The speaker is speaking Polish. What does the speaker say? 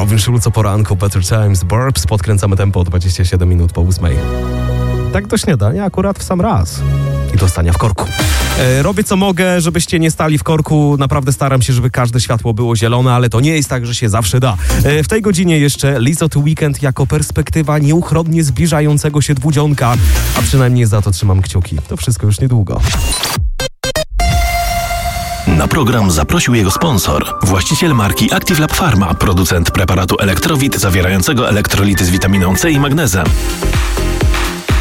Calvin Schulz o poranku, Better Times, Burbs. Podkręcamy tempo 27 minut po 8. Tak do śniadania akurat w sam raz. I do stania w korku. Robię co mogę, żebyście nie stali w korku. Naprawdę staram się, żeby każde światło było zielone, ale to nie jest tak, że się zawsze da. W tej godzinie jeszcze Lizzo to Weekend jako perspektywa nieuchronnie zbliżającego się dwudzionka. A przynajmniej za to trzymam kciuki. To wszystko już niedługo. Na program zaprosił jego sponsor, właściciel marki Active Lab Pharma, producent preparatu Elektrowit zawierającego elektrolity z witaminą C i magnezem.